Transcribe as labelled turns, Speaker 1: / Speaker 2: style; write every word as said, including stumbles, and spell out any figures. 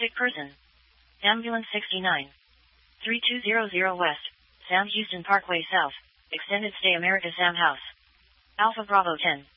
Speaker 1: Sick person. Ambulance sixty-nine. three two zero zero West, Sam Houston Parkway South, Extended Stay America Sam House. Alpha Bravo ten.